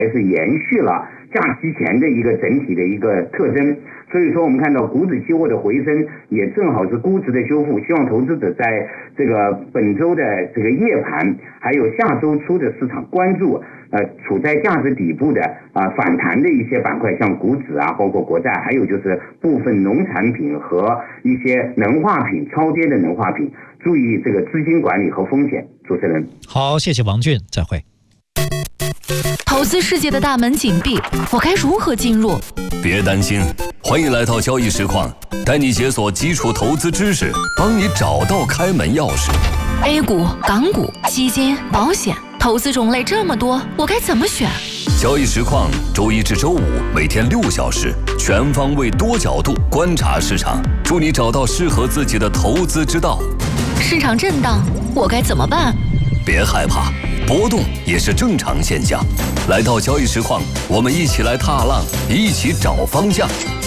也是延续了假期前的一个整体的一个特征。所以说我们看到股指期货的回升也正好是估值的修复，希望投资者在这个本周的这个夜盘还有下周初的市场关注处在价值底部的反弹的一些板块，像股指包括国债，还有就是部分农产品和一些能化品，超跌的能化品，注意这个资金管理和风险。主持人好，谢谢王俊，再会。 投资世界的大门紧闭，我该如何进入？ 别担心，欢迎来到交易实况，带你解锁基础投资知识，帮你找到开门钥匙。 A 股、港股、基金、保险，投资种类这么多，我该怎么选？ 交易实况周一至周五每天6小时，全方位多角度观察市场，助你找到适合自己的投资之道。 市场震荡，我该怎么办？ 别害怕，波动也是正常现象。来到交易实况，我们一起来踏浪，一起找方向。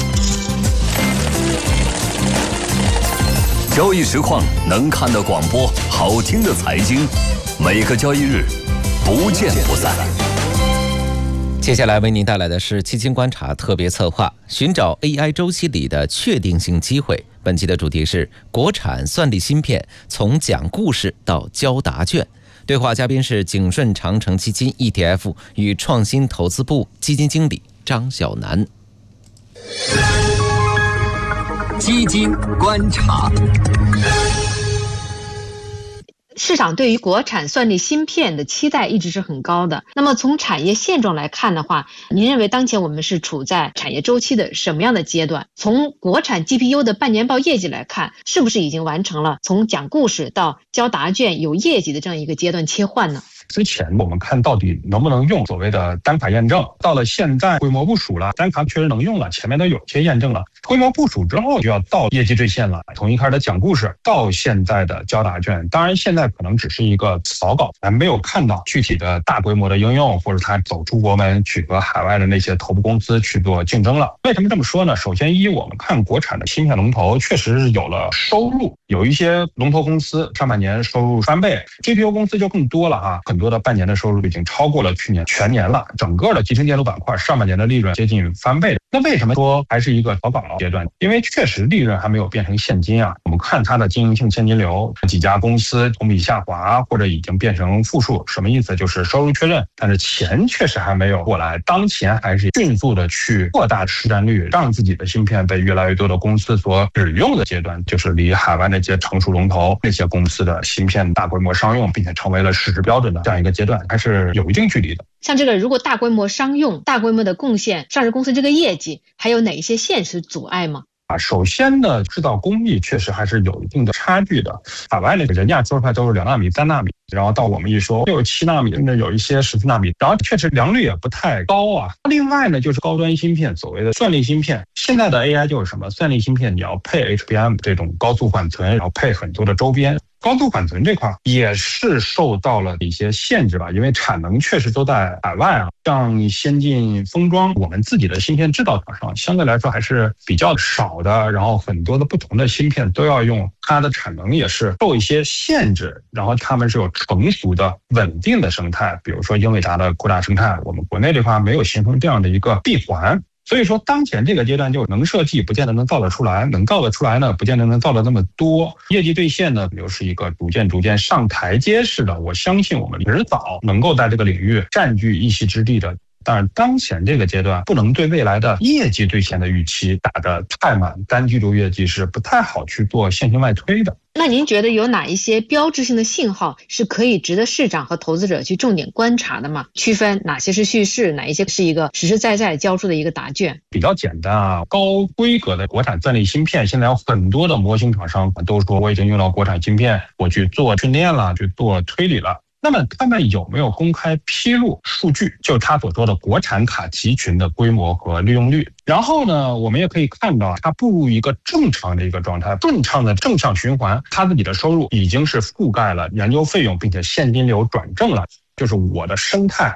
交易实况能看的广播，好听的财经，每个交易日不见不散。 接下来为您带来的是基金观察特别策划，寻找 AI 周期里的确定性机会。本期的主题是国产算力芯片从讲故事到交答卷。对话嘉宾是景顺长城基金 ETF 与创新投资部基金经理张晓楠。 基金观察。 市场对于国产算力芯片的期待一直是很高的。那么从产业现状来看的话，您认为当前我们是处在产业周期的什么样的阶段？从国产 GPU 的半年报业绩来看，是不是已经完成了从讲故事到交答卷有业绩的这样一个阶段切换呢？ 之前我们看到底能不能用所谓的单卡验证，到了现在规模部署了，单卡确实能用了，前面都有些验证了，规模部署之后就要到业绩兑现了。从一开始的讲故事到现在的交答卷，当然现在可能只是一个草稿，还没有看到具体的大规模的应用，或者它走出国门去和海外的那些头部公司去做竞争了。为什么这么说呢？首先我们看国产的芯片龙头确实是有了收入，有一些龙头公司上半年收入翻倍， GPU 公司就更多了很多的半年的收入已经超过了去年全年了，整个的集成电路板块上半年的利润接近翻倍。那为什么说还是一个草稿阶段？因为确实利润还没有变成现金我们看它的经营性现金流，几家公司同比下滑或者已经变成负数，什么意思？就是收入确认，但是钱确实还没有过来。当前还是迅速的去扩大市占率，让自己的芯片被越来越多的公司所使用的阶段，就是离海外那些成熟龙头那些公司的芯片大规模商用，并且成为了市值标准的这样一个阶段，还是有一定距离的。 像这个如果大规模商用、大规模的贡献上市公司这个业绩，还有哪一些现实阻碍吗？ 首先呢，制造工艺确实还是有一定的差距的。海外那个人家说出来都是2纳米、3纳米，然后到我们一说又是7纳米，甚至有一些14纳米，然后确实良率也不太高另外呢，就是高端芯片，所谓的算力芯片。现在的 AI 就是什么？算力芯片你要配 HBM 这种高速缓存，然后配很多的周边。高速缓存这块也是受到了一些限制吧，因为产能确实都在海外像先进封装，我们自己的芯片制造厂商相对来说还是比较少的，然后很多的不同的芯片都要用，它的产能也是受一些限制，然后他们是有成熟的稳定的生态，比如说英伟达的扩大生态，我们国内这块没有形成这样的一个闭环。所以说当前这个阶段就能设计不见得能造得出来，能造得出来呢不见得能造得那么多，业绩兑现呢又是一个逐渐上台阶式的，我相信我们迟早能够在这个领域占据一席之地的。当然当前这个阶段不能对未来的业绩兑现的预期打得太满，单季度业绩是不太好去做线性外推的。 那您觉得有哪一些标志性的信号是可以值得市场和投资者去重点观察的吗？区分哪些是叙事，哪一些是一个实实在在交出的一个答卷？ 比较简单高规格的国产算力芯片，现在有很多的模型厂商都说我已经用到国产芯片，我去做训练了，去做推理了。那么他们有没有公开披露数据？就是他所说的国产卡集群的规模和利用率。然后呢，我们也可以看到它步入一个正常的一个状态，顺畅的正向循环，它自己的收入已经是覆盖了研究费用，并且现金流转正了。就是我的生态，我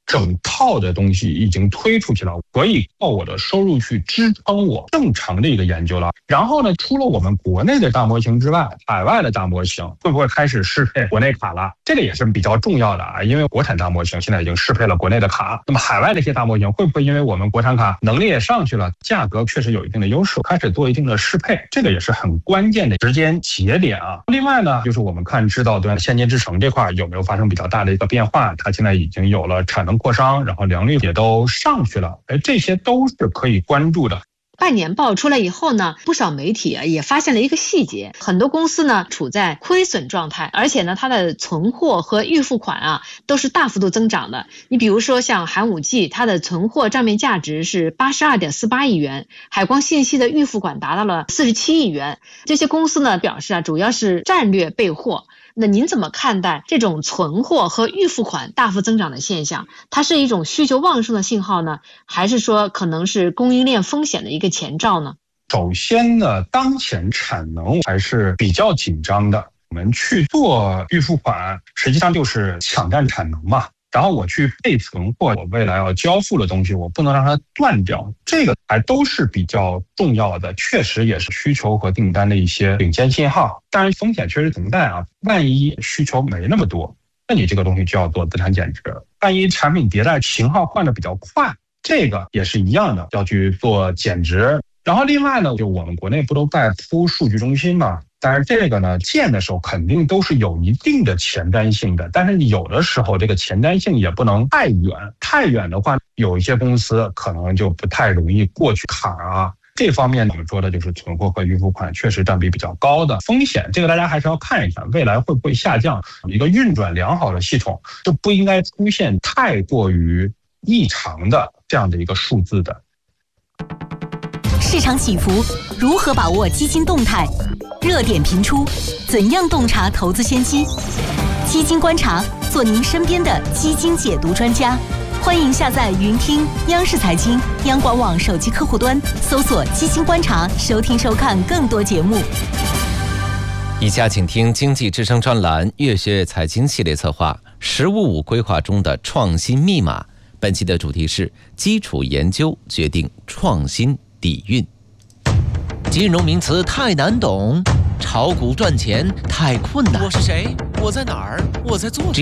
整套的东西已经推出去了，可以靠我的收入去支撑我正常的一个研究了。然后呢，除了我们国内的大模型之外，海外的大模型会不会开始适配国内卡了？这个也是比较重要的啊，因为国产大模型现在已经适配了国内的卡，那么海外的一些大模型会不会因为我们国产卡能力也上去了，价格确实有一定的优势，开始做一定的适配？这个也是很关键的时间节点啊。另外呢，就是我们看知道端先进制程这块有没有发生比较大的一个变化，它现在已经有了产能扩张，然后良率也都上去了，这些都是可以关注的。 半年报出来以后呢，不少媒体也发现了一个细节，很多公司呢处在亏损状态，而且呢它的存货和预付款都是大幅度增长的。你比如说像寒武纪，它的存货账面价值是82.48亿元，海光信息的预付款达到了47亿元。这些公司呢表示主要是战略备货。那您怎么看待这种存货和预付款大幅增长的现象？它是一种需求旺盛的信号呢，还是说可能是供应链风险的一个前兆呢？ 首先呢，当前产能还是比较紧张的，我们去做预付款实际上就是抢占产能嘛。然后我去备存货，我未来要交付的东西，我不能让它断掉，这个还都是比较重要的，确实也是需求和订单的一些领先信号。当然风险确实存在啊，万一需求没那么多，那你这个东西就要做资产减值。万一产品迭代型号换得比较快，这个也是一样的，要去做减值。然后另外呢，就我们国内不都在铺数据中心嘛？但是这个呢，建的时候肯定都是有一定的前瞻性的，但是有的时候这个前瞻性也不能太远，太远的话，有一些公司可能就不太容易过去坎啊。这方面我们说的就是存货和预付款确实占比比较高的风险，这个大家还是要看一看未来会不会下降。一个运转良好的系统就不应该出现太过于异常的这样的一个数字的。 市场起伏，如何把握基金动态？热点频出，怎样洞察投资先机？基金观察，做您身边的基金解读专家。欢迎下载云听央视财经、央广网手机客户端，搜索“基金观察”，收听收看更多节目。 以下请听经济之声专栏越学越财经系列策划“十五五”规划中的创新密码。本期的主题是基础研究决定创新底蕴。金融名词太难懂，炒股赚钱太困难。 我是谁？我在哪儿？我在做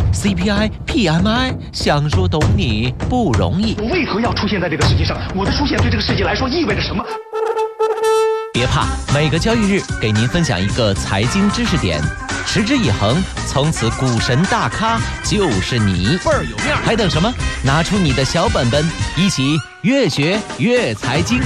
GDP、CPI、PMI， 想说懂你不容易。 我为何要出现在这个世界上？我的出现对这个世界来说意味着什么？ 别怕，每个交易日给您分享一个财经知识点，持之以恒，从此股神大咖就是你， 倍儿有面。 还等什么？拿出你的小本本，一起越学越财经。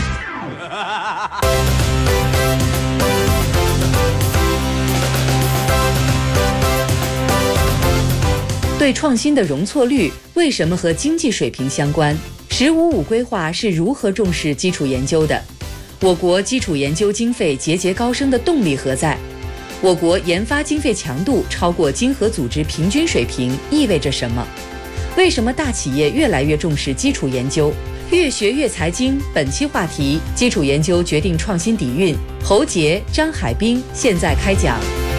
对创新的容错率为什么和经济水平相关？“15-5”规划是如何重视基础研究的？我国基础研究经费节节高升的动力何在？我国研发经费强度超过经合组织平均水平意味着什么？为什么大企业越来越重视基础研究？越学越财经本期话题：基础研究决定创新底蕴。侯杰、张海滨现在开讲。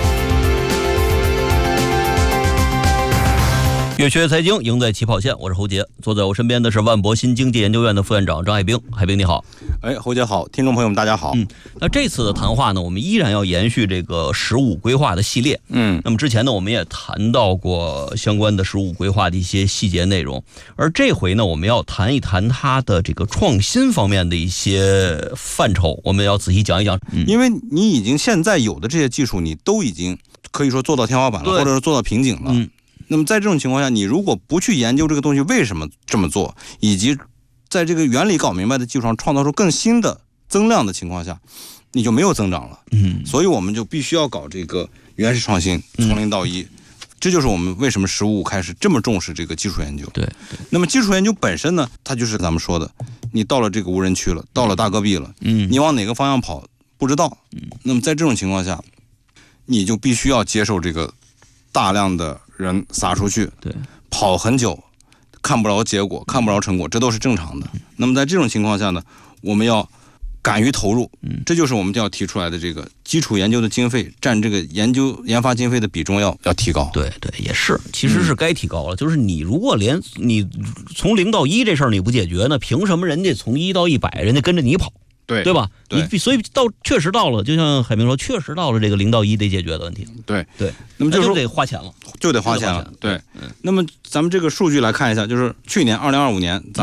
越学越财经，赢在起跑线。我是侯杰，坐在我身边的是万博新经济研究院的副院长张海滨。海滨你好。 侯杰好，听众朋友们大家好。 那这次的谈话呢，我们依然要延续这个15规划的系列。那么之前呢，我们也谈到过相关的15规划的一些细节内容，而这回呢，我们要谈一谈它的这个创新方面的一些范畴，我们要仔细讲一讲。 因为你已经现在有的这些技术，你都已经可以说做到天花板了，或者是做到瓶颈了。那么在这种情况下，你如果不去研究这个东西为什么这么做，以及在这个原理搞明白的基础上创造出更新的增量的情况下，你就没有增长了。所以我们就必须要搞这个原始创新，从零到一。这就是我们为什么15开始这么重视这个基础研究。 对。 那么基础研究本身呢，它就是咱们说的，你到了这个无人区了，到了大戈壁了，你往哪个方向跑不知道。那么在这种情况下，你就必须要接受这个大量的人撒出去， 对， 跑很久，看不着结果，看不着成果，这都是正常的。那么在这种情况下呢，我们要敢于投入，这就是我们要提出来的这个基础研究的经费占这个研发经费的比重要提高。 对，也是，其实是该提高了。就是你如果连你从0到1这事儿你不解决呢，凭什么人家从1到100人家跟着你跑？对吧？所以确实到了，就像海明说，确实到了这个0到1得解决的问题。 对， 那么就得花钱了， 就得花钱了。对，那么咱们这个数据来看一下，就是去年2025年咱